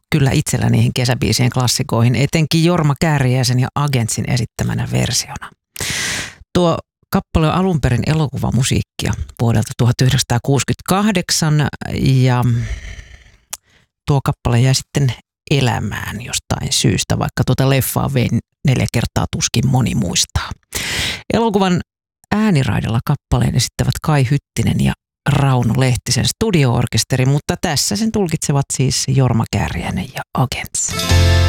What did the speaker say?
kyllä itsellä niihin kesäbiisien klassikoihin, etenkin Jorma Kääriäisen ja Agentsin esittämänä versiona. Tuo kappale on alun perin elokuvamusiikkia vuodelta 1968 ja tuo kappale jäi sitten elämään jostain syystä, vaikka tuota leffaa vei 4 kertaa tuskin moni muistaa. Elokuvan ääniraidalla kappaleen esittävät Kai Hyttinen ja Rauno Lehtisen studio-orkesteri, mutta tässä sen tulkitsevat siis Jorma Kääriäinen ja Agents.